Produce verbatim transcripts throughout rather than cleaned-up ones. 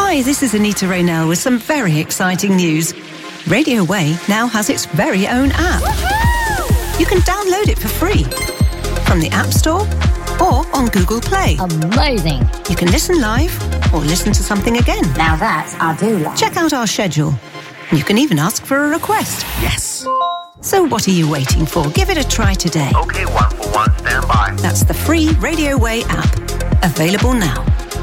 Hi, this is Anita Raynell with some very exciting news. Radio Way now has its very own app. Woohoo! You can download it for free from the App Store or on Google Play. Amazing. You can listen live or listen to something again. Now that I do like. Check out our schedule. You can even ask for a request. Yes. So what are you waiting for? Give it a try today. Okay, one for one, stand by. That's the free Radio Way app. Available now.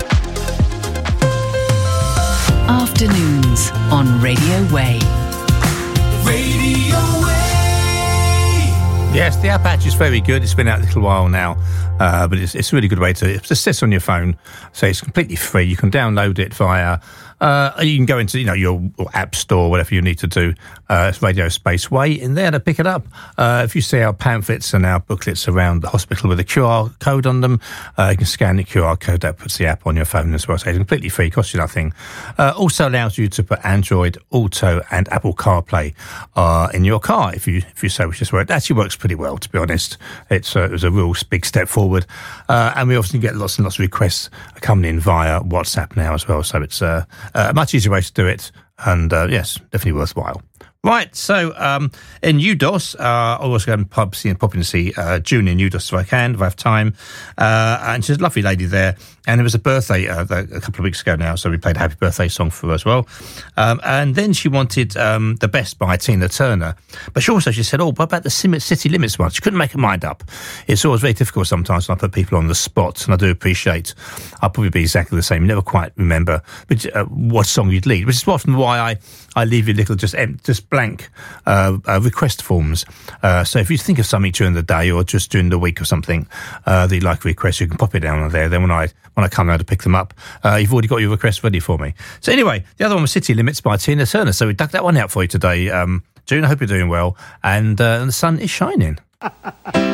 Afternoons on Radio Way. Radio Way. Yes, the app actually is very good. It's been out a little while now, uh, but it's, it's a really good way to it just sits on your phone. So it's completely free. You can download it via. Uh, you can go into you know your app store, whatever you need to do. Uh, it's Radio Space Way in there to pick it up. Uh, if you see our pamphlets and our booklets around the hospital with a Q R code on them, uh, you can scan the Q R code. That puts the app on your phone as well. So it's completely free, costs you nothing. Uh, also allows you to put Android Auto and Apple CarPlay uh, in your car if you if you so wish as well. It actually works pretty well, to be honest. It's uh, it was a real big step forward, uh, and we obviously get lots and lots of requests coming in via WhatsApp now as well. So it's uh, a much easier way to do it, and uh, yes, definitely worthwhile. Right, so um, in Udos, uh, I'll also go and pub, see, pop in to see uh, June in Udos if I can, if I have time. Uh, and she's a lovely lady there. And there was a birthday uh, a couple of weeks ago now, so we played a happy birthday song for her as well. Um, and then she wanted um, The Best by Tina Turner. But she also, she said, oh, what about the City Limits one? She couldn't make her mind up. It's always very difficult sometimes when I put people on the spot, and I do appreciate I'll probably be exactly the same. You never quite remember which, uh, what song you'd lead, which is often why I, I leave you little just em- just blank uh, uh, request forms. Uh, so if you think of something during the day or just during the week or something uh, that you'd like to request, you can pop it down there. Then when I when I come around to pick them up, uh, you've already got your request ready for me. So anyway, the other one was City Limits by Tina Turner. So we dug that one out for you today. Um, June, I hope you're doing well. And, uh, and the sun is shining.